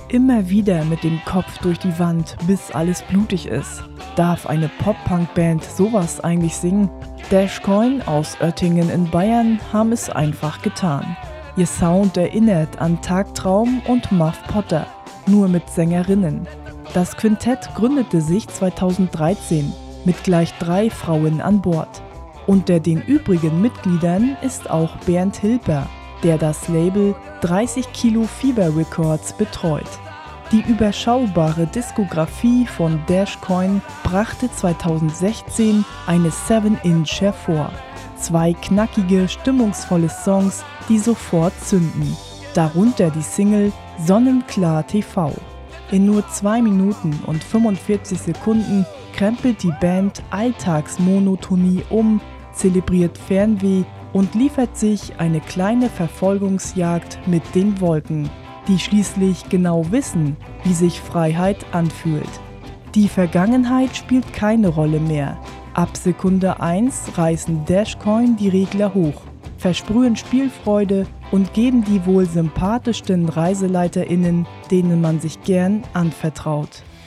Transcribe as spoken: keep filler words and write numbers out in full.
Immer wieder mit dem Kopf durch die Wand, bis alles blutig ist. Darf eine Pop-Punk-Band sowas eigentlich singen? Dashcoin aus Oettingen in Bayern haben es einfach getan. Ihr Sound erinnert an Tagtraum und Muff Potter, nur mit Sängerinnen. Das Quintett gründete sich zweitausenddreizehn mit gleich drei Frauen an Bord. Unter den übrigen Mitgliedern ist auch Bernd Hilper, der das Label dreißig Kilo Fieber Records betreut. Die überschaubare Diskografie von Dashcoin brachte zweitausendsechzehn eine seven inch hervor. Zwei knackige, stimmungsvolle Songs, die sofort zünden. Darunter die Single Sonnenklar T V. In nur zwei Minuten und fünfundvierzig Sekunden krempelt die Band Alltagsmonotonie um, zelebriert Fernweh und liefert sich eine kleine Verfolgungsjagd mit den Wolken, die schließlich genau wissen, wie sich Freiheit anfühlt. Die Vergangenheit spielt keine Rolle mehr. Ab Sekunde eins reißen Dashcoin die Regler hoch, versprühen Spielfreude und geben die wohl sympathischsten ReiseleiterInnen, denen man sich gern anvertraut.